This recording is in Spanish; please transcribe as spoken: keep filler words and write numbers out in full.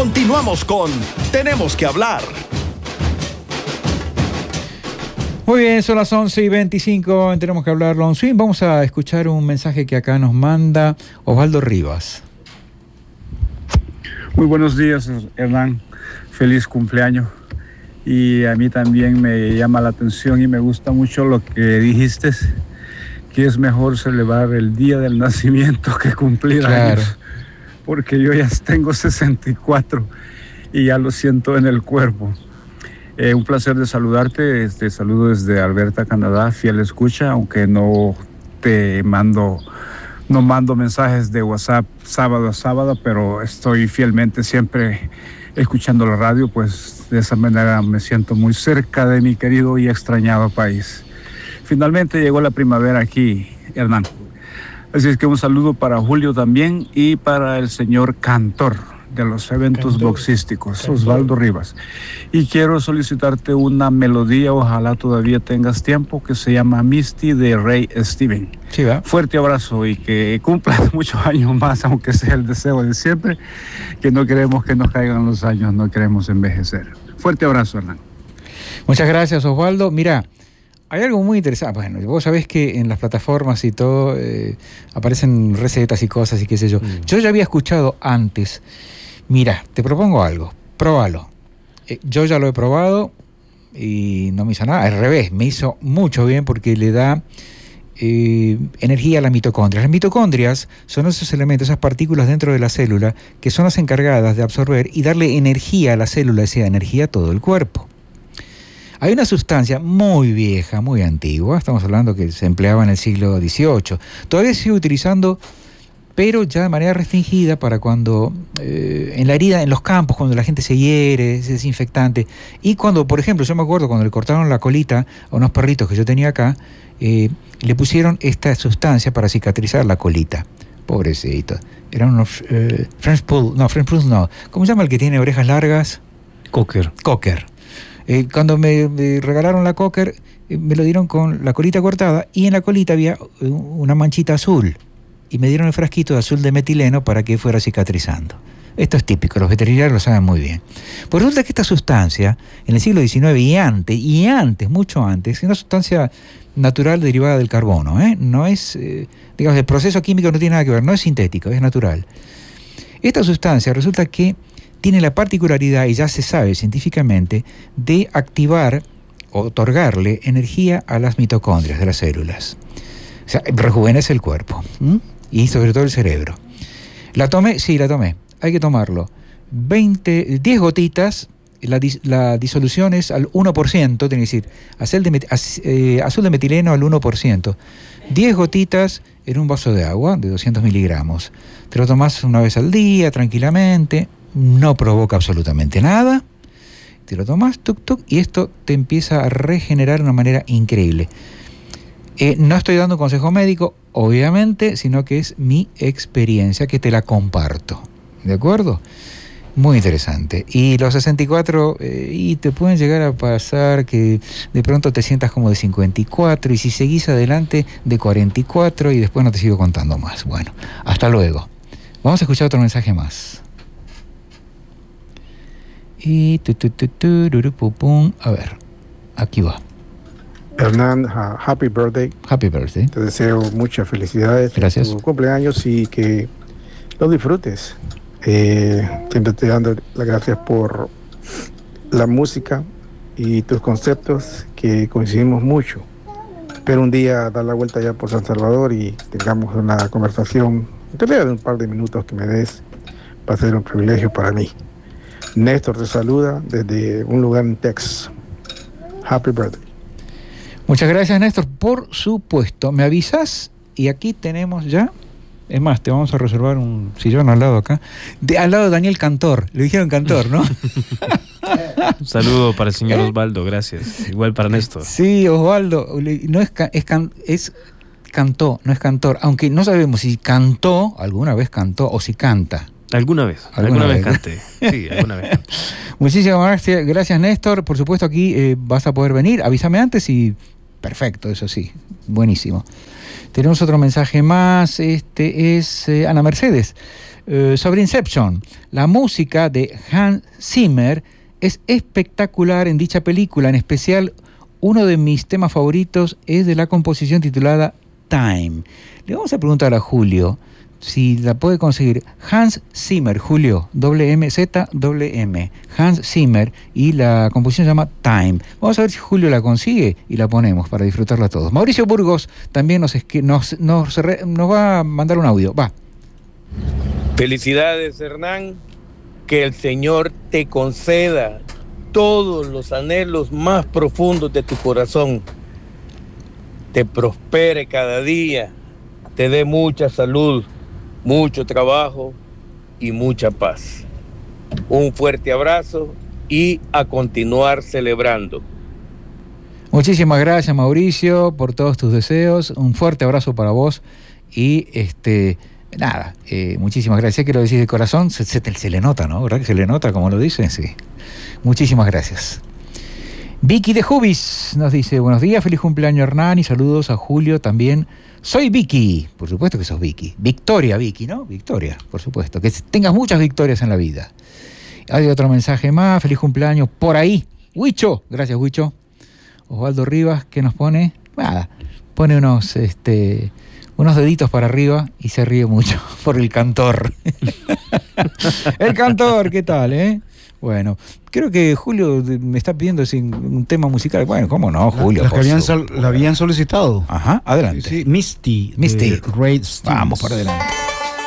Continuamos con Tenemos que hablar. Muy bien, son las once y veinticinco, en Tenemos que hablar Long Swing. Vamos a escuchar un mensaje que acá nos manda Osvaldo Rivas. Muy buenos días, Hernán. Feliz cumpleaños. Y a mí también me llama la atención y me gusta mucho lo que dijiste, que es mejor celebrar el día del nacimiento que cumplir Claro. años. Porque yo ya tengo sesenta y cuatro y ya lo siento en el cuerpo. Eh, un placer de saludarte, te saludo desde Alberta, Canadá, fiel escucha, aunque no te mando, no mando mensajes de WhatsApp sábado a sábado, pero estoy fielmente siempre escuchando la radio, pues de esa manera me siento muy cerca de mi querido y extrañado país. Finalmente llegó la primavera aquí, Hernán. Así es que un saludo para Julio también y para el señor Cantor de los eventos Cantor. boxísticos, Cantor. Osvaldo Rivas. Y quiero solicitarte una melodía, ojalá todavía tengas tiempo, que se llama Misty de Ray Steven. Sí, va. Fuerte abrazo y que cumplas muchos años más, aunque sea el deseo de siempre, que no queremos que nos caigan los años, no queremos envejecer. Fuerte abrazo, Hernán. Muchas gracias, Osvaldo. Mira, hay algo muy interesante. Bueno, vos sabés que en las plataformas y todo eh, aparecen recetas y cosas y qué sé yo. Mm. Yo ya había escuchado antes. Mira, te propongo algo. Próbalo. Eh, yo ya lo he probado y no me hizo nada. Al revés, me hizo mucho bien porque le da eh, energía a las mitocondrias. Las mitocondrias son esos elementos, esas partículas dentro de la célula que son las encargadas de absorber y darle energía a la célula, esa energía a todo el cuerpo. Hay una sustancia muy vieja, muy antigua, estamos hablando que se empleaba en el siglo dieciocho, todavía se sigue utilizando, pero ya de manera restringida para cuando, eh, en la herida, en los campos, cuando la gente se hiere, es desinfectante, y cuando, por ejemplo, yo me acuerdo cuando le cortaron la colita a unos perritos que yo tenía acá, eh, le pusieron esta sustancia para cicatrizar la colita. Pobrecito. Eran unos eh, French Poodle, no, French Poodle no, ¿cómo se llama el que tiene orejas largas? Cocker. Cocker. Eh, cuando me, me regalaron la Cocker, eh, me lo dieron con la colita cortada y en la colita había eh, una manchita azul y me dieron el frasquito de azul de metileno para que fuera cicatrizando. Esto es típico, los veterinarios lo saben muy bien. Pues resulta que esta sustancia, en el siglo diecinueve y antes, y antes, mucho antes, es una sustancia natural derivada del carbono, ¿eh? No es, eh, digamos, el proceso químico no tiene nada que ver, no es sintético, es natural. Esta sustancia resulta que tiene la particularidad, y ya se sabe científicamente, de activar o otorgarle energía a las mitocondrias de las células. O sea, rejuvenece el cuerpo, ¿m? Y sobre todo el cerebro. ¿La tomé? Sí, la tomé. Hay que tomarlo. veinte, diez gotitas, la, dis, la disolución es al uno por ciento, tiene que decir, azul de, met, az, eh, azul de metileno al uno por ciento. diez gotitas en un vaso de agua de doscientos miligramos. Te lo tomás una vez al día, tranquilamente. No provoca absolutamente nada, te lo tomas, tuc, tuc, y esto te empieza a regenerar de una manera increíble. Eh, no estoy dando un consejo médico, obviamente, sino que es mi experiencia que te la comparto, ¿de acuerdo? Muy interesante. Y los sesenta y cuatro, eh, y te pueden llegar a pasar que de pronto te sientas como de cincuenta y cuatro, y si seguís adelante de cuarenta y cuatro, y después no te sigo contando más. Bueno, hasta luego. Vamos a escuchar otro mensaje más. Y tu, tu, tu, tu, ru, ru, pu, pum. A ver, aquí va. Hernán, uh, happy birthday. Happy birthday. Te deseo muchas felicidades. Gracias. En tu cumpleaños y que lo disfrutes. Eh, siempre te dando las gracias por la música y tus conceptos que coincidimos mucho. Espero un día dar la vuelta ya por San Salvador y tengamos una conversación, te veo de un par de minutos que me des, va a ser un privilegio para mí. Néstor te saluda desde un lugar en Texas. Happy birthday. Muchas gracias, Néstor. Por supuesto, me avisas y aquí tenemos ya, es más, te vamos a reservar un sillón al lado acá, de, al lado de Daniel Cantor. Le dijeron Cantor, ¿no? Un saludo para el señor ¿Eh? Osvaldo, gracias. Igual para Néstor. Sí, Osvaldo, no es, es, es cantó, no es cantor, aunque no sabemos si cantó, alguna vez cantó, o si canta. Alguna vez, alguna, alguna vez, vez canté. Sí, alguna vez canté. Muchísimas gracias, gracias, Néstor. Por supuesto, aquí eh, vas a poder venir. Avísame antes y perfecto, eso sí. Buenísimo. Tenemos otro mensaje más. Este es eh, Ana Mercedes. Eh, sobre Inception, la música de Hans Zimmer es espectacular en dicha película. En especial, uno de mis temas favoritos es de la composición titulada Time. Le vamos a preguntar a Julio si la puede conseguir. Hans Zimmer, Julio, doble M, Z, doble M. Hans Zimmer, y la composición se llama Time. Vamos a ver si Julio la consigue y la ponemos para disfrutarla todos. Mauricio Burgos también nos, nos, nos, nos va a mandar un audio. Va. Felicidades, Hernán. Que el Señor te conceda todos los anhelos más profundos de tu corazón. Te prospere cada día, te dé mucha salud, mucho trabajo y mucha paz. Un fuerte abrazo y a continuar celebrando. Muchísimas gracias, Mauricio, por todos tus deseos. Un fuerte abrazo para vos y este nada, eh, muchísimas gracias. Sé que lo decís de corazón, se, se, se le nota, ¿no? ¿Verdad que se le nota como lo dicen? Sí. Muchísimas gracias. Vicky de Jubis nos dice: buenos días, feliz cumpleaños, Hernán, y saludos a Julio también. Soy Vicky, por supuesto que sos Vicky. Victoria, Vicky, ¿no? Victoria, por supuesto. Que tengas muchas victorias en la vida. Hay otro mensaje más: feliz cumpleaños por ahí. Huicho, gracias, Huicho. Osvaldo Rivas, ¿qué nos pone? Nada, pone unos, este, unos deditos para arriba y se ríe mucho por el cantor. El cantor, ¿qué tal, eh? Bueno, creo que Julio me está pidiendo un tema musical. Bueno, ¿cómo no, Julio? La, la, que habían sol, la habían solicitado. Ajá, adelante. Sí, sí. Misty. Misty. De Ray Stevens. Vamos por adelante.